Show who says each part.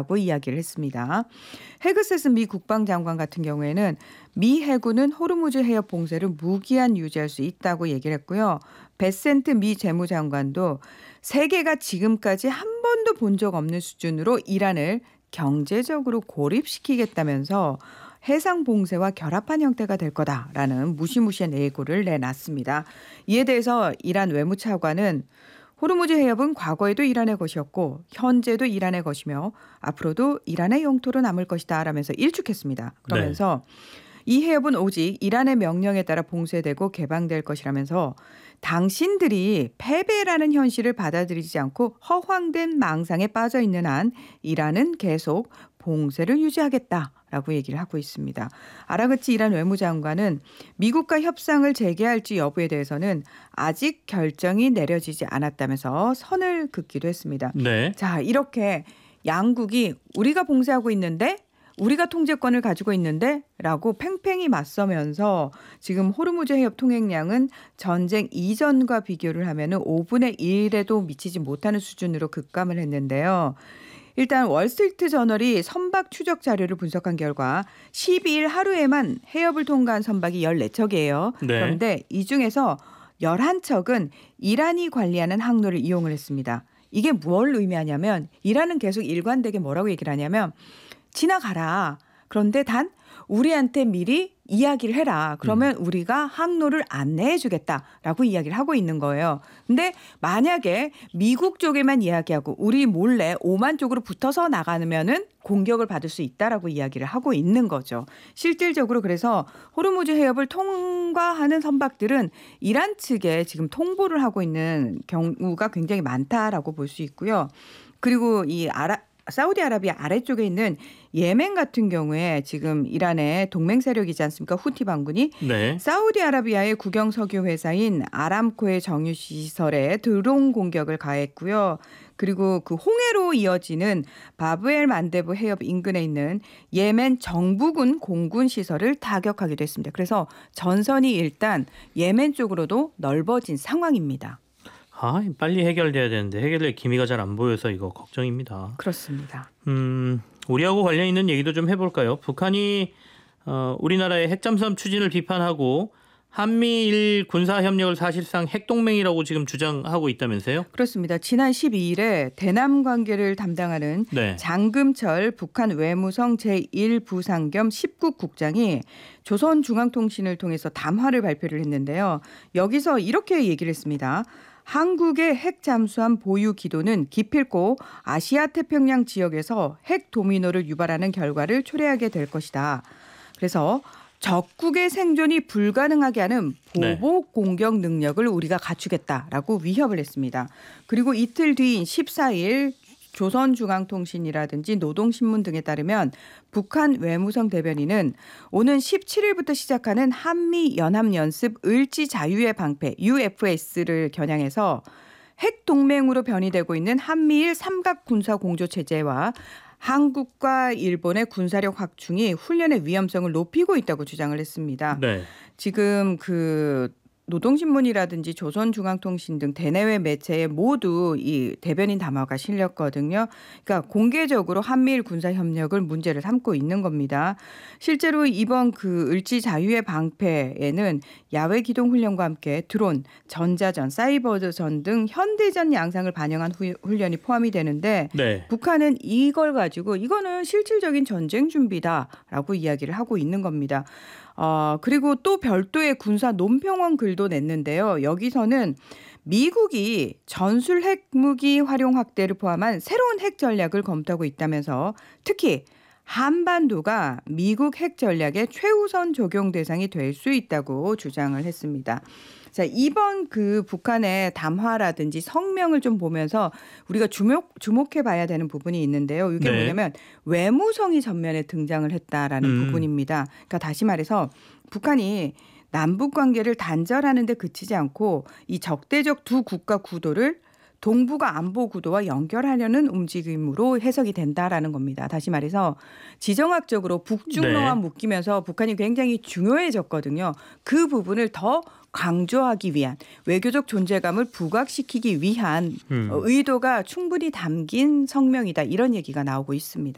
Speaker 1: 있다라고 이야기를 했습니다. 헤그세스 미 국방장관 같은 경우에는 미 해군은 호르무즈 해협 봉쇄를 무기한 유지할 수 있다고 얘기를 했고요. 베센트 미 재무장관도 세계가 지금까지 한 번도 본 적 없는 수준으로 이란을 경제적으로 고립시키겠다면서 해상 봉쇄와 결합한 형태가 될 거다라는 무시무시한 예고를 내놨습니다. 이에 대해서 이란 외무차관은 호르무즈 해협은 과거에도 이란의 것이었고 현재도 이란의 것이며 앞으로도 이란의 영토로 남을 것이다 라면서 일축했습니다. 그러면서 이 해협은 오직 이란의 명령에 따라 봉쇄되고 개방될 것이라면서 당신들이 패배라는 현실을 받아들이지 않고 허황된 망상에 빠져 있는 한 이란은 계속 봉쇄를 유지하겠다라고 얘기를 하고 있습니다. 아라그치 이란 외무장관은 미국과 협상을 재개할지 여부에 대해서는 아직 결정이 내려지지 않았다면서 선을 긋기도 했습니다.
Speaker 2: 네.
Speaker 1: 자, 이렇게 양국이 우리가 봉쇄하고 있는데 우리가 통제권을 가지고 있는데 라고 팽팽히 맞서면서 지금 호르무즈 해협 통행량은 전쟁 이전과 비교를 하면 5분의 1에도 미치지 못하는 수준으로 급감을 했는데요. 일단 월스트리트 저널이 선박 추적 자료를 분석한 결과 12일 하루에만 해협을 통과한 선박이 14척이에요.
Speaker 2: 네.
Speaker 1: 그런데 이 중에서 11척은 이란이 관리하는 항로를 이용을 했습니다. 이게 뭘 의미하냐면 이란은 계속 일관되게 뭐라고 얘기를 하냐면 지나가라. 그런데 단 우리한테 미리 이야기를 해라. 그러면 우리가 항로를 안내해 주겠다라고 이야기를 하고 있는 거예요. 근데 만약에 미국 쪽에만 이야기하고 우리 몰래 오만 쪽으로 붙어서 나가면은 공격을 받을 수 있다라고 이야기를 하고 있는 거죠. 실질적으로 그래서 호르무즈 해협을 통과하는 선박들은 이란 측에 지금 통보를 하고 있는 경우가 굉장히 많다라고 볼 수 있고요. 그리고 이 사우디아라비아 아래쪽에 있는 예멘 같은 경우에 지금 이란의 동맹 세력이지 않습니까? 후티 반군이
Speaker 2: 네.
Speaker 1: 사우디아라비아의 국영 석유 회사인 아람코의 정유 시설에 드론 공격을 가했고요. 그리고 그 홍해로 이어지는 바브엘 만데브 해협 인근에 있는 예멘 정부군 공군 시설을 타격하기도 했습니다. 그래서 전선이 일단 예멘 쪽으로도 넓어진 상황입니다.
Speaker 2: 빨리 해결돼야 되는데 해결될 기미가 잘 안 보여서 이거 걱정입니다.
Speaker 1: 그렇습니다.
Speaker 2: 우리하고 관련 있는 얘기도 좀 해볼까요? 북한이 우리나라의 핵잠수함 추진을 비판하고 한미일 군사협력을 사실상 핵동맹이라고 지금 주장하고 있다면서요?
Speaker 1: 그렇습니다. 지난 12일에 대남 관계를 담당하는 장금철 북한 외무성 제1부상겸 19국장이 조선중앙통신을 통해서 담화를 발표를 했는데요. 여기서 이렇게 얘기를 했습니다. 한국의 핵 잠수함 보유 기도는 기필코 아시아 태평양 지역에서 핵 도미노를 유발하는 결과를 초래하게 될 것이다. 그래서 적국의 생존이 불가능하게 하는 보복 공격 능력을 우리가 갖추겠다라고 위협을 했습니다. 그리고 이틀 뒤인 14일 조선중앙통신이라든지 노동신문 등에 따르면 북한 외무성 대변인은 오는 17일부터 시작하는 한미연합연습 을지자유의 방패 UFS를 겨냥해서 핵동맹으로 변이되고 있는 한미일 삼각군사공조체제와 한국과 일본의 군사력 확충이 훈련의 위험성을 높이고 있다고 주장을 했습니다.
Speaker 2: 네.
Speaker 1: 지금 노동신문이라든지 조선중앙통신 등 대내외 매체에 모두 이 대변인 담화가 실렸거든요. 그러니까 공개적으로 한미일 군사협력을 문제를 삼고 있는 겁니다. 실제로 이번 을지자유의 방패에는 야외 기동 훈련과 함께 드론, 전자전, 사이버전 등 현대전 양상을 반영한 훈련이 포함이 되는데 북한은 이걸 가지고 이거는 실질적인 전쟁 준비다라고 이야기를 하고 있는 겁니다. 그리고 또 별도의 군사 논평원 글도 냈는데요. 여기서는 미국이 전술 핵무기 활용 확대를 포함한 새로운 핵 전략을 검토하고 있다면서 특히 한반도가 미국 핵 전략의 최우선 적용 대상이 될 수 있다고 주장을 했습니다. 자, 이번 북한의 담화라든지 성명을 좀 보면서 우리가 주목해 봐야 되는 부분이 있는데요. 이게 뭐냐면 외무성이 전면에 등장을 했다라는 부분입니다. 그러니까 다시 말해서 북한이 남북 관계를 단절하는 데 그치지 않고 이 적대적 두 국가 구도를 동북아 안보 구도와 연결하려는 움직임으로 해석이 된다라는 겁니다. 다시 말해서 지정학적으로 북중러와 묶이면서 북한이 굉장히 중요해졌거든요. 그 부분을 더 강조하기 위한 외교적 존재감을 부각시키기 위한 의도가 충분히 담긴 성명이다. 이런 얘기가 나오고 있습니다.